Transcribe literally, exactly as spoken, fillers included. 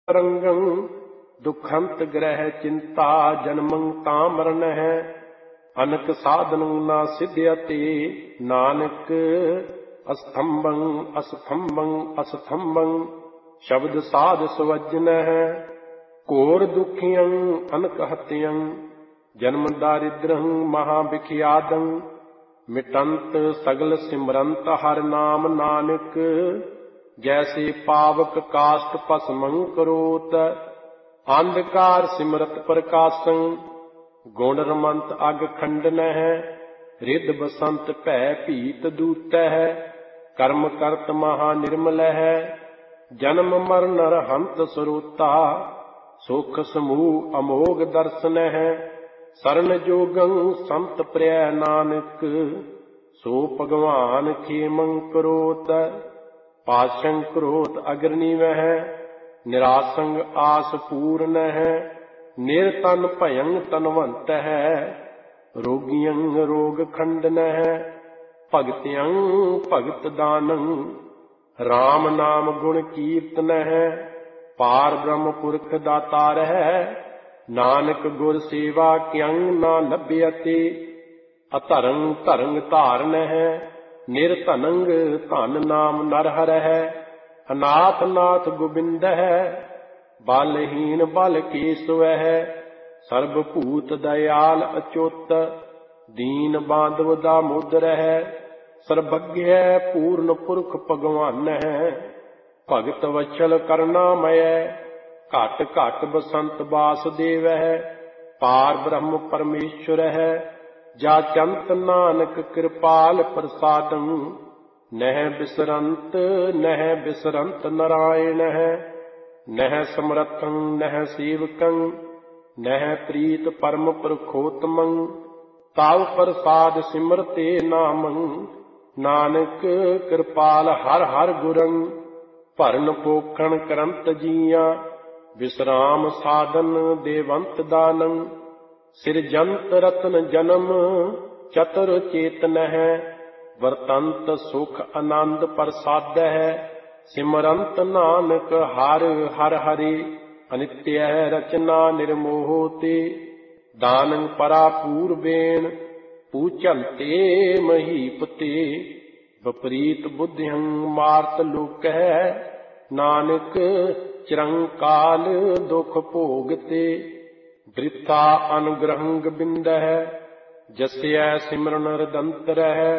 रंगं दुखंत ग्रह चिंता जन्मं तामरण है अनक साधन न सिद्ध्यते नानक अस्तंभं अस्तंभं अस्तंभं शब्द साध सुवजन है घोर दुखियं अनक हत्यं जन्म दारिद्रं महाविख्यातं मिटंत सगल सिमरंत हर नाम नानक जैसे पावक काष्ट भस्मं करोत अंधकार सिमरत प्रकाशं गुण रमंत अग खंडन है रिद बसंत भै भीत दूत है कर्म करत महा निर्मल है जन्म मरण हंत सरोता सुख समूह अमोघ दर्शन है शरण जोगं संत प्रिय नानक सो भगवान खेमं करोत पाशं क्रोध अग्नि वह निरासंग आस पूर्ण है निर्तन भयं तनवंत है रोगियं रोग खंडन है भगत्यं भगत दानं राम नाम गुण कीर्तन है पार ब्रह्म पुरख दातार है नानक गुर सेवा क्यं न लभ्यते अधरं धरंग धारण है निर्धनंग धन नाम नरहर है अनाथ नाथ गोबिंद है बलहीन बल केशव है सर्वभूत दयाल अच्युत दीन बांधव दामोदर है सर्वज्ञ पूर्ण पुरख भगवान है भगत वचल करुणामय घट घट बसंत वासुदेव है पार ब्रह्म परमेश्वर है जा चंत नानक कृपाल प्रसादं नह बिसरंत नह बिसरंत नारायण है नह समरथं नह सेवकं नह प्रीत परम पुरखोत्तमं ताव प्रसाद सिमरते नामं नानक कृपाल हर हर गुरं भरन पोखण करंत जिया विश्राम साधन देवंत दानं सिरजंत रत्न जन्म चतुर चेतन है वर्तंत सुख आनंद प्रसाद है सिमरंत नानक हर हर हरि अनित्य रचना निर्मोहते दानं परा पूर्वेण पूजन्ते महीपते विपरीत बुद्धिं मार्त लोक है नानक चिरंकाल दुख भोगते वृथा अनुग्रहं गोबिंद है जस्या सिमरन रदंतर है